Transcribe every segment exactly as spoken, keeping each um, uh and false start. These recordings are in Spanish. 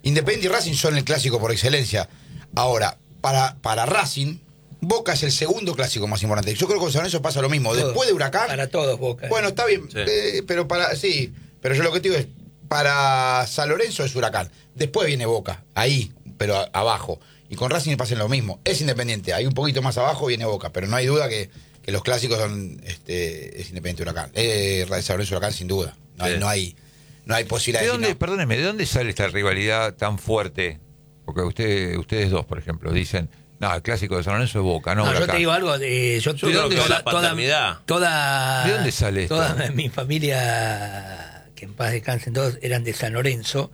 Independiente y Racing son el clásico por excelencia. Ahora, para, para Racing, Boca es el segundo clásico más importante. Yo creo que con San Lorenzo pasa lo mismo. Todos, Después de Huracán... Para todos, Boca. Bueno, está bien, Sí. eh, pero para... Sí, pero yo lo que te digo es, para San Lorenzo es Huracán. Después viene Boca, ahí, pero a, abajo. Y con Racing pasa lo mismo. Es Independiente, ahí un poquito más abajo viene Boca, pero no hay duda que, que los clásicos son este, es Independiente Huracán. Eh, San Lorenzo Huracán sin duda. No hay, Sí. no hay, no hay posibilidad ¿De de dónde, decir no. perdóneme, ¿de dónde sale esta rivalidad tan fuerte? Porque usted, ustedes dos, por ejemplo, dicen, no, el clásico de San Lorenzo es Boca, no, No, yo Huracán. te digo algo, eh, yo, Yo creo que toda, es la toda, paternidad. toda, ¿De dónde sale esto? Toda mi familia, que en paz descansen todos, eran de San Lorenzo.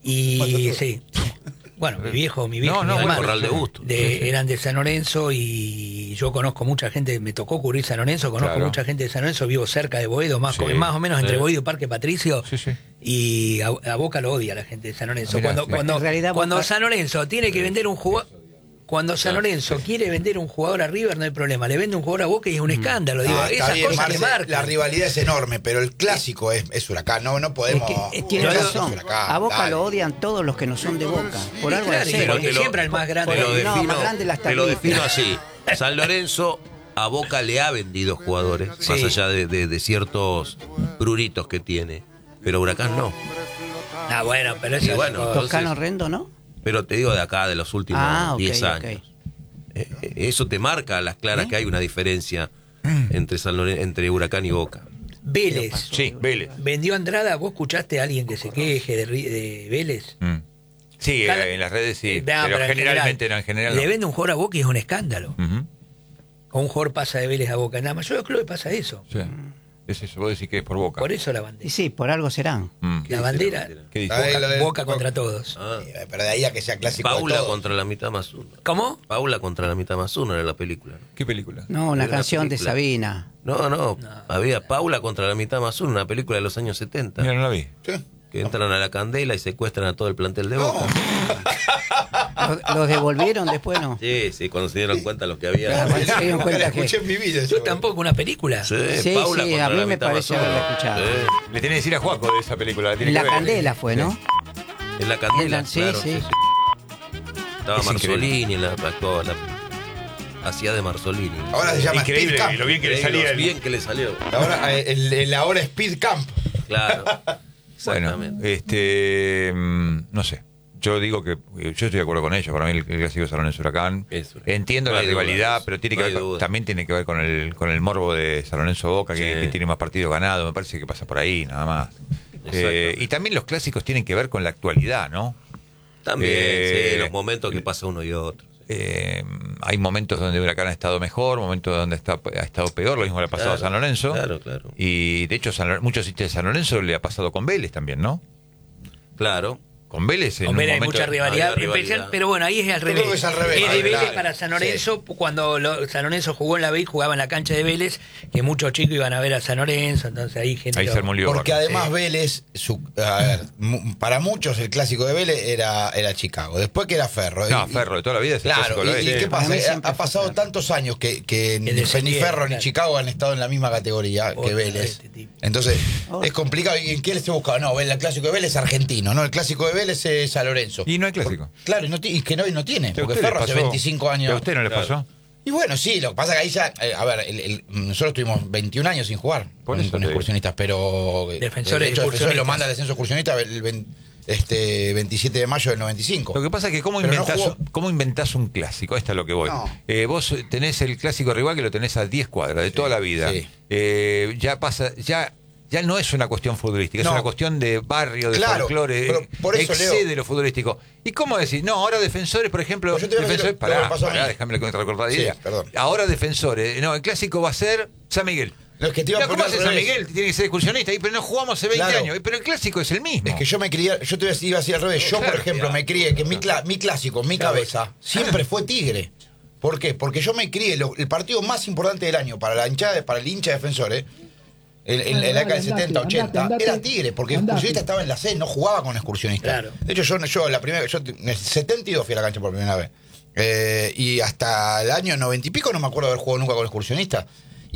Y sí, bueno, mi viejo, mi viejo, No, no, mi bueno, hermano, Corral de Bustos. de- Sí, sí. eran de San Lorenzo y yo conozco mucha gente, me tocó cubrir San Lorenzo, conozco Claro. mucha gente de San Lorenzo, vivo cerca de Boedo, más, Sí. más o menos entre Sí. Boedo y Parque Patricio. Sí, sí. Y a, a Boca lo odia la gente de San Lorenzo. Mirá, cuando sí. cuando, En realidad cuando Boca- San Lorenzo tiene que vender un jugador, cuando San Lorenzo quiere vender un jugador a River no hay problema, le vende un jugador a Boca y es un escándalo. Digo, Ah, está esas bien, cosas que Marce, marcan. la rivalidad es enorme, pero el clásico es, es Huracán. No, no Es podemos... que, eh, tiene Yo- razón. Huracán, A Boca dale. lo odian todos los que no son de Boca. Por algo Claro, de y hacer, porque ¿eh? siempre el más grande. Te lo No, defino, más grande las te lo tablitas. defino así. San Lorenzo a Boca le ha vendido jugadores, Sí. más allá de, de- de ciertos bruritos que tiene. Pero Huracán no. Ah, bueno, pero eso Y es bueno, cosa. entonces- Toscano Rendo, ¿no? Pero te digo de acá, de los últimos Ah, ok, diez ok. años. Eh, eh, Eso te marca a las claras ¿Eh? que hay una diferencia entre San Loren- entre Huracán y Boca. Vélez. Sí, Vélez. Vendió Andrada, ¿vos escuchaste a alguien que se queje de, Ri- de Vélez? Mm. Sí, Cada- eh, en las redes sí, Eh, no, pero, en generalmente general, no, en general Le no. vende un jugador a Boca y es un escándalo. Ujú. O un jugador pasa de Vélez a Boca. Nada más, yo creo que pasa eso. Sí. Es eso, vos decís que es por Boca. Por eso la Y bandera. sí, por algo serán. Mm. La bandera, ¿Qué dice? Ahí Boca, lo de- Boca contra todos. Ah. Eh, Pero de ahí a que sea clásico de Paula todo. contra la mitad más uno. ¿Cómo? Paula contra la mitad más uno era la película. ¿no? ¿Qué película? No, una Era una canción de película. Sabina. No, no, había Paula contra la mitad más uno, una película de los años setenta. Mira, no la vi. Sí. Que entran a la candela y secuestran a todo el plantel de No. Boca. ¿Los, los devolvieron después, no? Sí, sí, cuando se dieron cuenta los que había. Claro, se dieron Nunca cuenta la que- escuché en mi vida. Yo eso. tampoco, una película. Sí, Sí, Paula sí, contra a mí la me mitad pareció más uno. haberla escuchado. Sí. Le tiene que decir a Juaco de esa película. La, tiene La que ver. Candela fue, ¿no? En la candela, Sí, claro, sí. Estaba Es Marzolini, la, actuaba, la- hacía de Marzolini. Ahora se llama Increíble Speed Camp. lo bien que le Increíble, salía. lo bien que le salió. Ahora, eh, el, el ahora Speed Camp. Claro. Bueno, Exactamente. este, mm, no sé. Yo digo que yo estoy de acuerdo con ellos. Para mí el, el clásico de San Lorenzo Huracán. Es Huracán. Entiendo No la hay duda de rivalidad, eso. pero tiene No que hay ver con- duda. también tiene que ver con el con el morbo de San Lorenzo Boca, que, Sí. que tiene más partidos ganados. Me parece que pasa por ahí, nada más. Exactamente. Eh, y también los clásicos tienen que ver con la actualidad, ¿no? También, Eh, sí, los momentos que pasa uno y otro. Eh, hay momentos donde Huracán ha estado mejor, momentos donde está, ha estado peor, lo mismo le ha pasado Claro, a San Lorenzo. claro, claro. Y de hecho, San Lor- muchos hinchas de San Lorenzo le ha pasado con Vélez también, ¿no? Claro. Con Vélez en Con un Vélez hay momento- mucha rivalidad, había rivalidad. especial, pero bueno, ahí es al Yo revés. creo que es al revés. de Claro, Vélez claro. para San Lorenzo, cuando lo- San Lorenzo jugó en la B, jugaba en la cancha de Vélez, que muchos chicos iban a ver a San Lorenzo, entonces ahí generó... Ahí se armó un lío. Porque bárbaro. además Vélez, su- a ver, mu- para muchos el clásico de Vélez era, era Chicago. Después que era Ferro. No, Y- Ferro de toda la vida es el Claro, clásico de la y, y vez. ¿qué Para pasa? mí Ha, siempre ha fue pasado Ferro. tantos años que, que ni, Que descendieron, ni Ferro ni claro. Chicago han estado en la misma categoría que Otra Vélez. vez este tipo. Entonces, Oh. es complicado. ¿Y en qué se buscaba? No, el clásico de Vélez es argentino, no, el clásico de Vélez es San Lorenzo. Y no hay clásico. Claro, y, no ti- y que no, y no tiene, ¿A porque usted le Ferro hace pasó? veinticinco años. ¿A usted no le Claro. pasó? Y bueno, sí, lo que pasa es que ahí ya, eh, a ver, el- el- nosotros tuvimos veintiún años sin jugar Por con, eso con te digo. excursionistas, pero eh, Defensores de hecho, y Defensores lo excursionistas. manda al descenso excursionista el ven- este, veintisiete de mayo del noventa y cinco. Lo que pasa es que cómo Pero no inventás, jugó. cómo inventás un clásico, esta es lo que voy. No. Eh, vos tenés el clásico rival que lo tenés a diez cuadras de toda la vida. sí. Eh, ya pasa, ya ya no es una cuestión futbolística, No. es una cuestión de barrio, de Claro, folclore, pero por eso, excede Leo. lo futbolístico. ¿Y cómo decir? No, ahora defensores, por ejemplo, Pues yo te voy a decir defensores, lo- lo que pará, me pasó a pará, mí. déjame la contracortada Sí, idea. perdón. Ahora defensores, no, el clásico va a ser San Miguel. Lo que te iba a No, ¿cómo poner hace al San revés. Miguel? Tiene que ser excursionista, y, pero no jugamos hace veinte Claro. años, pero el clásico es el mismo. Es que yo me crié, yo te iba a decir, iba a decir al revés. Yo, Claro, por ejemplo, ya. me crié que mi, cla- mi clásico, mi cabeza, siempre fue Tigre. ¿Por qué? Porque yo me crié, lo- el partido más importante del año para la hinchada, para el hincha defensores, en, en- en la década del setenta, ochenta, era Tigre, porque el excursionista estaba en la C, no jugaba con excursionista. Claro. De hecho, yo, yo la primera, yo en el setenta y dos fui a la cancha por primera vez. Eh, y hasta el año noventa y pico no me acuerdo haber jugado nunca con excursionista.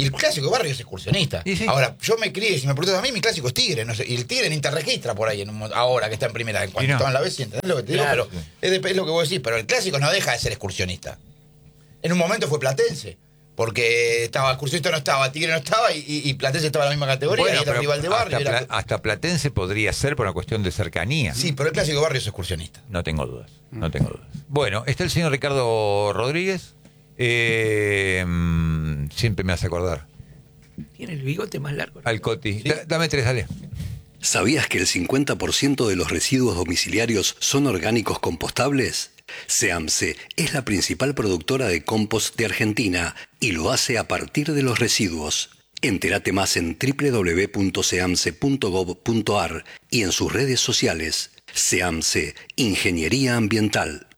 Y el clásico de barrio es excursionista. Y sí. Ahora, yo me crié, si me preguntas a mí, mi clásico es Tigre, no sé, y el Tigre ni te registra por ahí en un, mo- ahora que está en primera, en cuanto Y no. estaba en la B, ¿entendés lo que te digo? Claro. Pero es, de- es lo que vos decís, pero el clásico no deja de ser excursionista. En un momento fue Platense, porque estaba excursionista no estaba, Tigre no estaba, y, y- y Platense estaba en la misma categoría, Bueno, y era pero rival de barrio. hasta, era- Pla- hasta Platense podría ser por una cuestión de cercanía. Sí, pero el clásico de barrio es excursionista. No tengo dudas, no tengo dudas. Bueno, está el señor Ricardo Rodríguez. Eh, mm, siempre me hace acordar. Tiene el bigote más largo. Al Coti. Da- dame tres, dale. ¿Sabías que el cincuenta por ciento de los residuos domiciliarios son orgánicos compostables? SEAMSE es la principal productora de compost de Argentina y lo hace a partir de los residuos. Entérate más en doble u doble u doble u punto seamse punto gob punto ar y en sus redes sociales. SEAMSE, Ingeniería Ambiental.